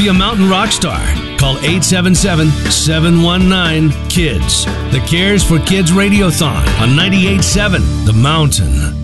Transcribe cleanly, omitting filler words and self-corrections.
be a mountain rock star? Call 877-719-KIDS. The Cares for Kids Radiothon on 98.7 The Mountain.